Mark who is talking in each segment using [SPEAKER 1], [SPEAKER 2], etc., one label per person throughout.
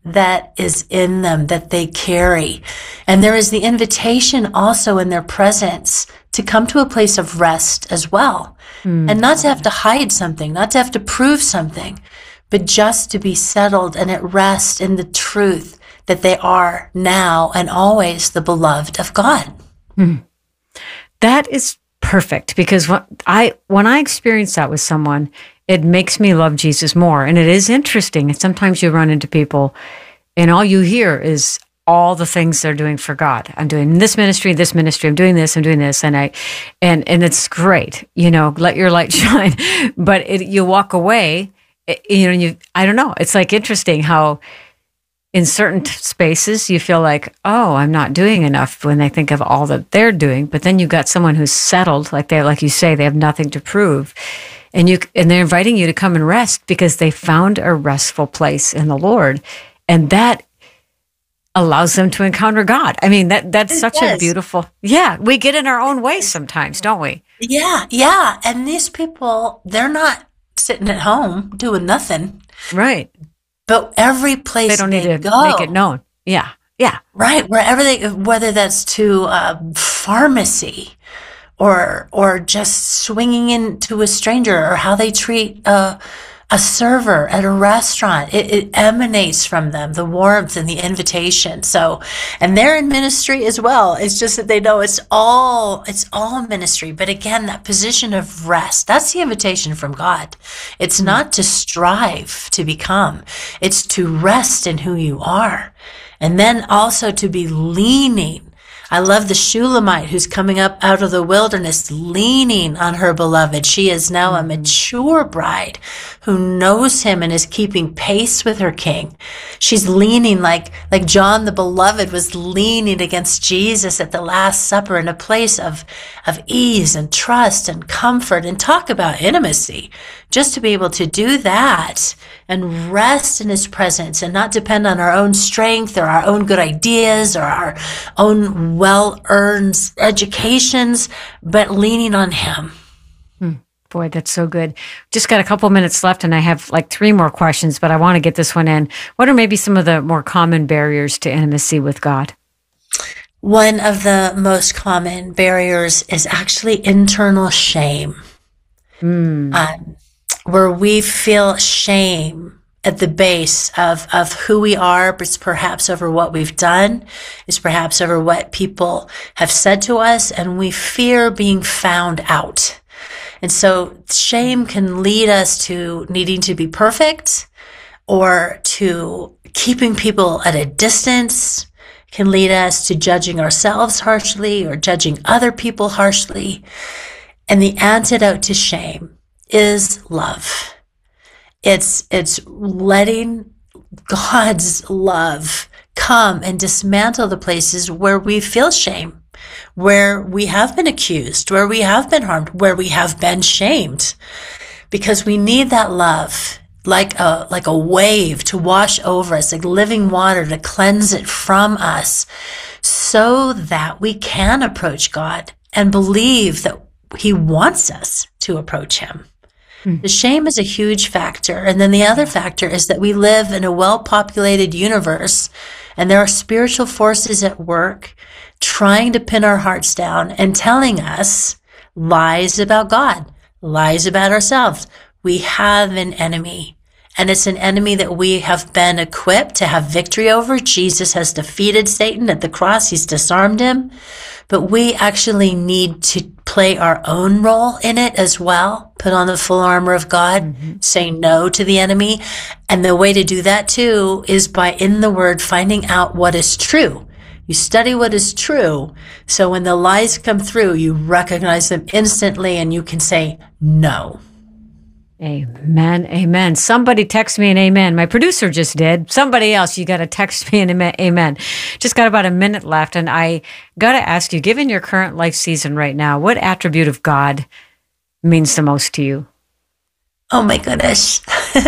[SPEAKER 1] that is in them that they carry. And there is the invitation also in their presence to come to a place of rest as well. And not to have to hide something, not to have to prove something, but just to be settled and at rest in the truth that they are now and always the beloved of God.
[SPEAKER 2] That is perfect, because when I experience that with someone, it makes me love Jesus more. And it is interesting. And sometimes you run into people and all you hear is all the things they're doing for God. I'm doing this ministry, I'm doing this, I'm doing this. And it's great, let your light shine. But you walk away, I don't know. It's like interesting how in certain spaces you feel like, oh, I'm not doing enough when they think of all that they're doing. But then you've got someone who's settled, like you say, they have nothing to prove. And they're inviting you to come and rest because they found a restful place in the Lord. And that allows them to encounter God. I mean, that's such a beautiful, we get in our own way sometimes, don't we?
[SPEAKER 1] Yeah. And these people, they're not sitting at home doing nothing.
[SPEAKER 2] Right.
[SPEAKER 1] But every place
[SPEAKER 2] they don't need to
[SPEAKER 1] go,
[SPEAKER 2] make it known. Yeah.
[SPEAKER 1] Right. Whether that's to a pharmacy or just swinging into a stranger, or how they treat a server at a restaurant, it emanates from them, the warmth and the invitation. So, and they're in ministry as well. It's just that they know it's all ministry. But again, that position of rest, that's the invitation from God. It's not to strive to become, it's to rest in who you are. And then also to be leaning. I love the Shulamite who's coming up out of the wilderness, leaning on her beloved. She is now a mature bride who knows him and is keeping pace with her king. She's leaning like John the Beloved was leaning against Jesus at the Last Supper in a place of ease and trust and comfort. And talk about intimacy. Just to be able to do that and rest in his presence and not depend on our own strength or our own good ideas or our own well-earned educations, but leaning on him.
[SPEAKER 2] Boy, that's so good. Just got a couple minutes left and I have like 3 more questions, but I want to get this one in. What are maybe some of the more common barriers to intimacy with God?
[SPEAKER 1] One of the most common barriers is actually internal shame. Where we feel shame at the base of who we are, but it's perhaps over what we've done, it's perhaps over what people have said to us, and we fear being found out. And so shame can lead us to needing to be perfect, or to keeping people at a distance, can lead us to judging ourselves harshly or judging other people harshly. And the antidote to shame is love. It's letting God's love come and dismantle the places where we feel shame, where we have been accused, where we have been harmed, where we have been shamed, because we need that love like a wave to wash over us, like living water to cleanse it from us, so that we can approach God and believe that he wants us to approach him. The shame is a huge factor. And then the other factor is that we live in a well-populated universe, and there are spiritual forces at work trying to pin our hearts down and telling us lies about God, lies about ourselves. We have an enemy, and it's an enemy that we have been equipped to have victory over. Jesus has defeated Satan at the cross. He's disarmed him. But we actually need to play our own role in it as well. Put on the full armor of God, say no to the enemy. And the way to do that too is by, in the word, finding out what is true. You study what is true. So when the lies come through, you recognize them instantly and you can say no.
[SPEAKER 2] Amen. Amen. Somebody text me an amen. My producer just did. Somebody else, you got to text me an amen. Just got about a minute left. And I got to ask you, given your current life season right now, what attribute of God means the most to you?
[SPEAKER 1] Oh my goodness.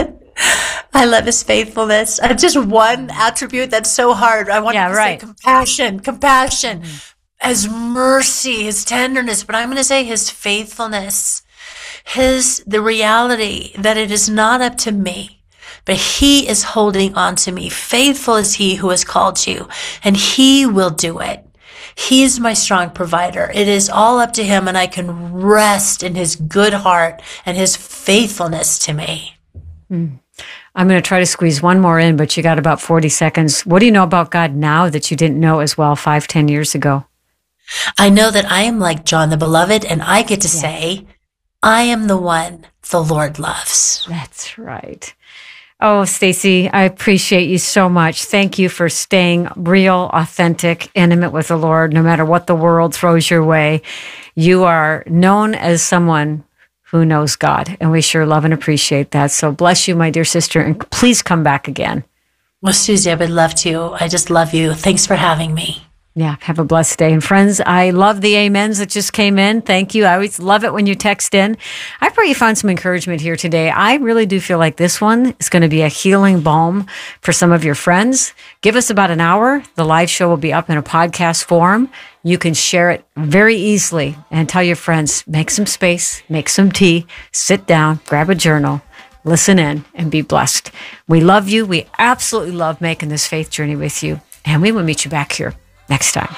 [SPEAKER 1] I love his faithfulness. Just one attribute that's so hard. I want to say compassion, his mercy, his tenderness, but I'm going to say his faithfulness. The reality that it is not up to me, but he is holding on to me. Faithful is he who has called you, and he will do it. He's my strong provider. It is all up to him, and I can rest in his good heart and his faithfulness to me.
[SPEAKER 2] I'm going to try to squeeze one more in, but you got about 40 seconds. What do you know about God now that you didn't know as well 5-10 years ago?
[SPEAKER 1] I know that I am like John the Beloved, and I get to say, I am the one the Lord loves.
[SPEAKER 2] That's right. Oh, Stacy, I appreciate you so much. Thank you for staying real, authentic, intimate with the Lord, no matter what the world throws your way. You are known as someone who knows God, and we sure love and appreciate that. So bless you, my dear sister, and please come back again.
[SPEAKER 1] Well, Susie, I would love to. I just love you. Thanks for having me.
[SPEAKER 2] Yeah, have a blessed day. And friends, I love the amens that just came in. Thank you. I always love it when you text in. I pray you found some encouragement here today. I really do feel like this one is going to be a healing balm for some of your friends. Give us about an hour. The live show will be up in a podcast form. You can share it very easily and tell your friends, make some space, make some tea, sit down, grab a journal, listen in, and be blessed. We love you. We absolutely love making this faith journey with you. And we will meet you back here next time.